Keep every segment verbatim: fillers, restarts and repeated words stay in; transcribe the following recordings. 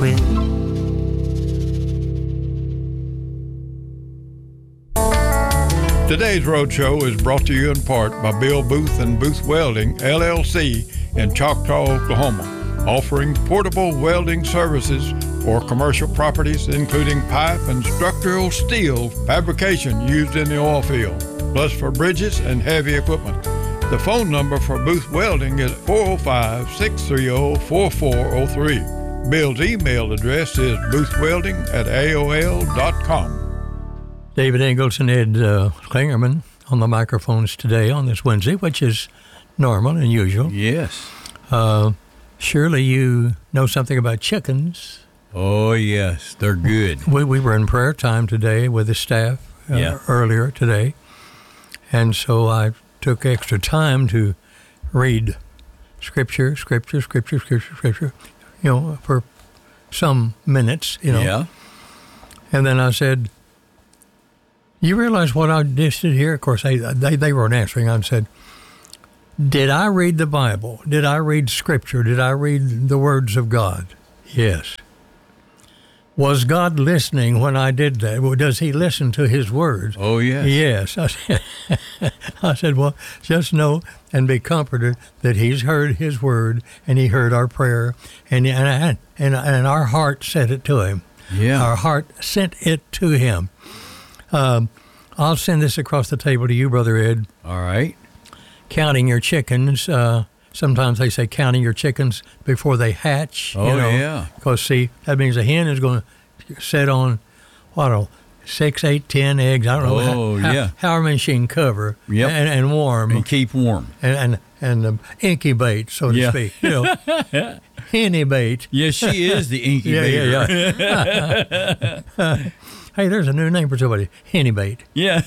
Today's Roadshow is brought to you in part by Bill Booth and Booth Welding, L L C, in Choctaw, Oklahoma, offering portable welding services for commercial properties, including pipe and structural steel fabrication used in the oil field, plus for bridges and heavy equipment. The phone number for Booth Welding is four oh five, six three oh, four four oh three. Bill's email address is boothwelding at A O L dot com. David Ingalls and Ed uh, Klingerman on the microphones today on this Wednesday, which is normal and usual. Yes. Uh, surely you know something about chickens. Oh, yes. They're good. We, we were in prayer time today with the staff uh, yeah. earlier today, and so I took extra time to read scripture, scripture, scripture, scripture, scripture, you know, for some minutes, you know. Yeah. And then I said, you realize what I just did here? Of course, they, they, they weren't answering. I said, did I read the Bible? Did I read Scripture? Did I read the words of God? Yes. Was God listening when I did that? Well, does he listen to his words? Oh, yes. Yes. I said, I said, well, just know and be comforted that he's heard his word and he heard our prayer and, and, and, and our heart sent it to him. Yeah. Our heart sent it to him. Um, I'll send this across the table to you, Brother Ed. All right. Counting your chickens. Uh, sometimes they say counting your chickens before they hatch. Oh, you know, yeah. Because, see, that means a hen is going to set on, what, a six, eight, ten eggs. I don't know. Oh, how, yeah. How, however many she can cover yep. and, and warm. And keep warm. And and, and um, incubate, so to yeah. speak. You know, hennybait. Yes, she is the incubator. yeah, yeah, yeah. Hey, there's a new name for somebody, hennybait. Yeah.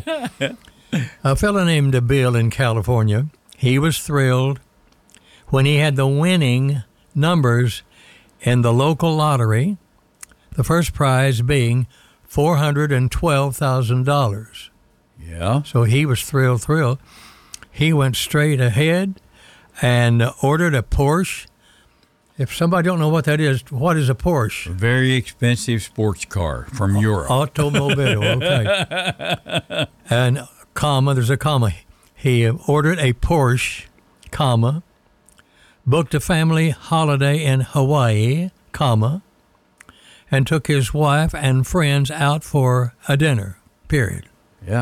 A fellow named Bill in California, he was thrilled when he had the winning numbers in the local lottery, the first prize being four hundred twelve thousand dollars. Yeah. So he was thrilled, thrilled. He went straight ahead and ordered a Porsche. If somebody don't know what that is, what is a Porsche? A very expensive sports car from Europe. Automobile, okay. And comma, there's a comma. He ordered a Porsche, comma, booked a family holiday in Hawaii, comma, and took his wife and friends out for a dinner, period. Yeah.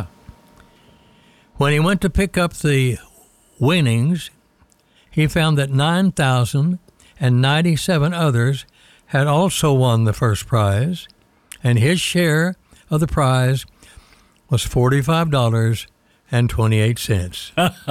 When he went to pick up the winnings, he found that nine thousand ninety-seven others had also won the first prize, and his share of the prize was forty-five dollars and twenty-eight cents.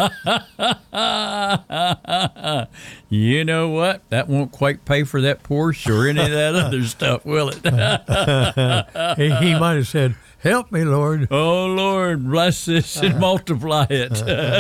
You know what? That won't quite pay for that Porsche or any of that other stuff, will it? he, he might have said, help me, Lord. Oh, Lord, bless this and multiply it.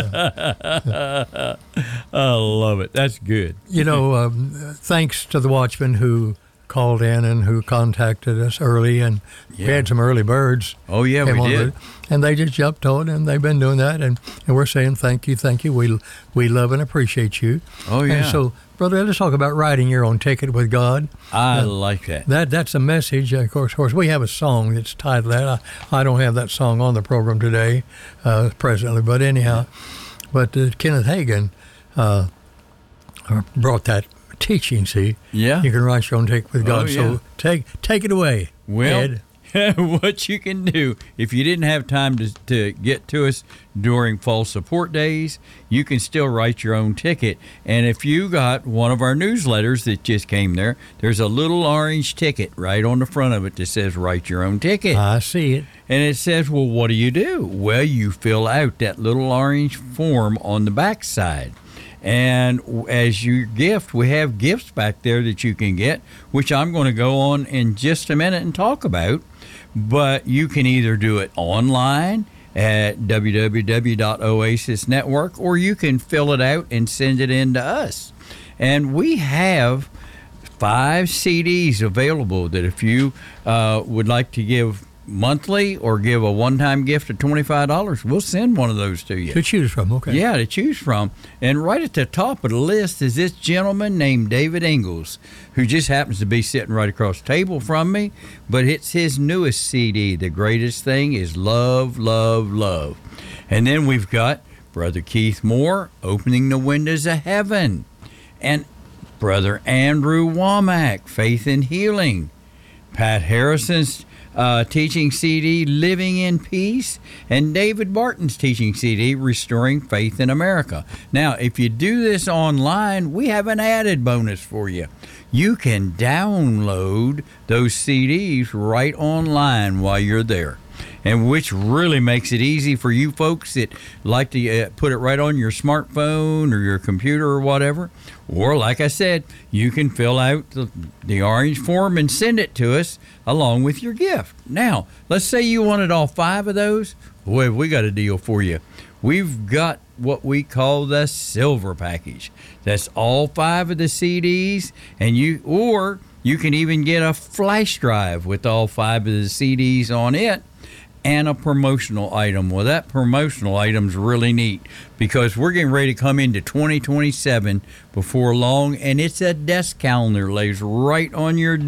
I love it. That's good. You know, um, thanks to the watchman who called in and who contacted us early, and Yeah. we had some early birds. Oh, yeah, came we on did. with it, and they just jumped on, and they've been doing that, and, and we're saying thank you, thank you. We we love and appreciate you. Oh, yeah. And so, brother, let's talk about writing your own ticket with God. I Uh, like that. That that's a message. Of course, of course, we have a song that's titled that. I, I don't have that song on the program today, uh, presently, but anyhow, but uh, Kenneth Hagin uh, brought that teaching. See, Yeah. you can write your own ticket with God. Oh, yeah. So take take it away, Well, Ed. what you can do, if you didn't have time to, to get to us during fall support days, you can still write your own ticket. And if you got one of our newsletters that just came there, there's a little orange ticket right on the front of it that says write your own ticket. I see it. And it says, well, what do you do? Well, you fill out that little orange form on the back side. And as your gift, we have gifts back there that you can get, which I'm going to go on in just a minute and talk about. But you can either do it online at w w w dot oasis network, or you can fill it out and send it in to us. And we have five C Ds available that if you uh, would like to give monthly or give a one-time gift of twenty-five dollars, we'll send one of those to you. To choose from, okay. Yeah, to choose from. And right at the top of the list is this gentleman named David Ingalls, who just happens to be sitting right across the table from me. But it's his newest C D. The greatest thing is Love, Love, Love. And then we've got Brother Keith Moore, Opening the Windows of Heaven. And Brother Andrew Womack, Faith and Healing. Pat Harrison's Uh, teaching C D, Living in Peace, and David Barton's teaching C D, Restoring Faith in America. Now, if you do this online, we have an added bonus for you. You can download those C Ds right online while you're there, and which really makes it easy for you folks that like to uh, put it right on your smartphone or your computer or whatever. Or, like I said, you can fill out the, the orange form and send it to us along with your gift. Now, let's say you wanted all five of those. Boy, we got a deal for you. We've got what we call the silver package. That's all five of the C Ds, and you or you can even get a flash drive with all five of the C Ds on it, and a promotional item. Well, that promotional item's really neat because we're getting ready to come into twenty twenty-seven before long, and it's a desk calendar lays right on your